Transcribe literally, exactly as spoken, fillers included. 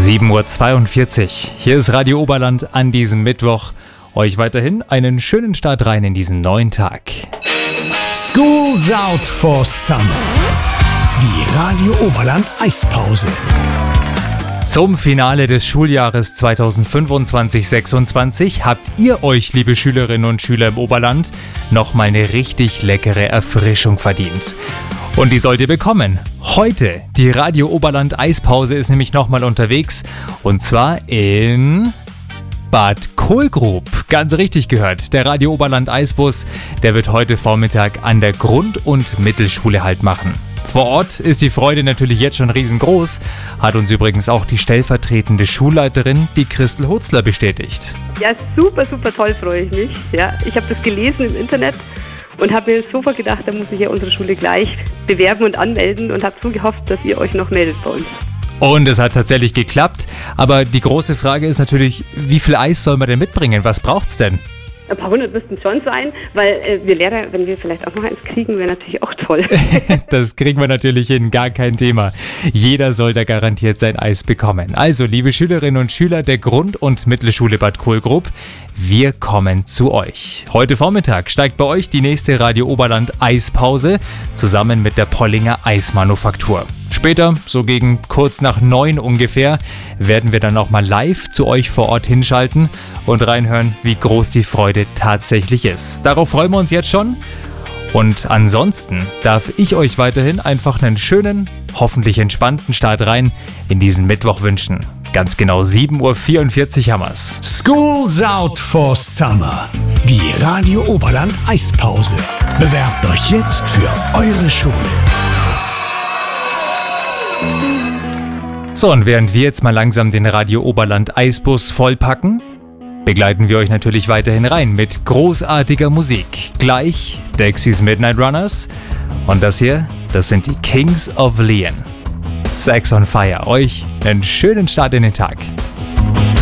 sieben Uhr zweiundvierzig. Hier ist Radio Oberland an diesem Mittwoch. Euch weiterhin einen schönen Start rein in diesen neuen Tag. School's out for summer. Die Radio Oberland Eispause. Zum Finale des Schuljahres zweitausendfünfundzwanzig sechsundzwanzig habt ihr euch, liebe Schülerinnen und Schüler im Oberland, nochmal eine richtig leckere Erfrischung verdient. Und die sollt ihr bekommen. Heute, die Radio Oberland Eispause ist nämlich nochmal unterwegs. Und zwar in Bad Kohlgrub. Ganz richtig gehört. Der Radio Oberland Eisbus, der wird heute Vormittag an der Grund- und Mittelschule Halt machen. Vor Ort ist die Freude natürlich jetzt schon riesengroß, hat uns übrigens auch die stellvertretende Schulleiterin, die Christel Hutzler, bestätigt. Ja, super, super toll, freue ich mich. Ja, ich habe das gelesen im Internet und habe mir sofort gedacht, da muss ich ja unsere Schule gleich bewerben und anmelden und habe so gehofft, dass ihr euch noch meldet bei uns. Und es hat tatsächlich geklappt, aber die große Frage ist natürlich, wie viel Eis soll man denn mitbringen? Was braucht's denn? Ein paar hundert müssten schon sein, weil äh, wir Lehrer, wenn wir vielleicht auch noch eins kriegen, wäre natürlich auch toll. Das kriegen wir natürlich hin, gar kein Thema. Jeder soll da garantiert sein Eis bekommen. Also, liebe Schülerinnen und Schüler der Grund- und Mittelschule Bad Kohlgrub, wir kommen zu euch. Heute Vormittag steigt bei euch die nächste Radio Oberland Eispause zusammen mit der Pollinger Eismanufaktur. Später, so gegen kurz nach neun ungefähr, werden wir dann nochmal live zu euch vor Ort hinschalten und reinhören, wie groß die Freude tatsächlich ist. Darauf freuen wir uns jetzt schon. Und ansonsten darf ich euch weiterhin einfach einen schönen, hoffentlich entspannten Start rein in diesen Mittwoch wünschen. Ganz genau sieben Uhr vierundvierzig haben wir's. School's out for summer. Die Radio Oberland Eispause. Bewerbt euch jetzt für eure Schule. So, und während wir jetzt mal langsam den Radio Oberland Eisbus vollpacken, begleiten wir euch natürlich weiterhin rein mit großartiger Musik. Gleich Dexys Midnight Runners und das hier, das sind die Kings of Leon. Sex on Fire. Euch einen schönen Start in den Tag.